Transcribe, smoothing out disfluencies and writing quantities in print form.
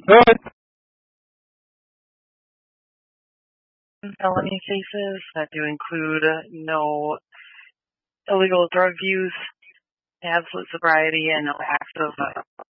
Good. Felony cases that do include no illegal drug use, absolute sobriety, and no acts of